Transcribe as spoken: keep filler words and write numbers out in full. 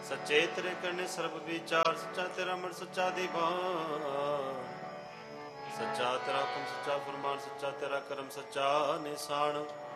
ਸੱਚੇ ਤੇਰੇ ਕਰਨੇ ਸਰਬ ਵਿਚਾਰ, ਸੱਚਾ ਤੇਰਾ ਮਨ ਸੱਚਾ ਦੀਵਾਨ, ਸੱਚਾ ਤੇਰਾ ਹੁਕਮ ਸੱਚਾ ਫਰਮਾਨ, ਸੱਚਾ ਤੇਰਾ ਕਰਮ ਸੱਚਾ ਨਿਸ਼ਾਨ।